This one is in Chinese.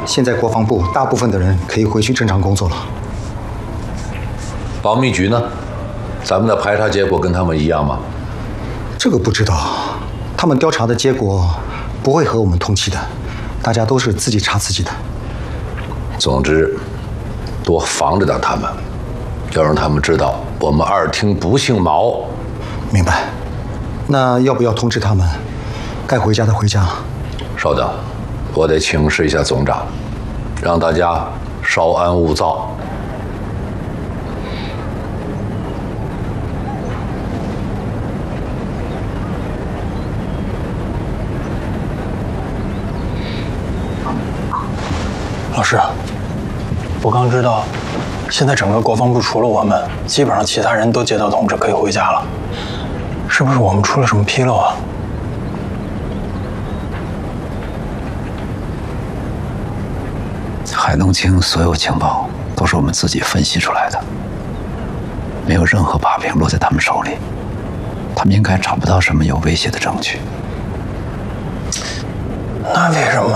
现在国防部大部分的人可以回去正常工作了。 保密局呢？咱们的排查结果跟他们一样吗？ 这个不知道，他们调查的结果不会和我们通气的，大家都是自己查自己的。 总之，多防着点他们，要让他们知道我们二厅不姓毛。 明白。那要不要通知他们，该回家的回家？ 稍等，我得请示一下总长，让大家稍安勿躁。 老师，我刚知道，现在整个国防部除了我们，基本上其他人都接到通知可以回家了，是不是我们出了什么纰漏啊？ 海东青所有情报都是我们自己分析出来的，没有任何把柄落在他们手里，他们应该找不到什么有威胁的证据。 那为什么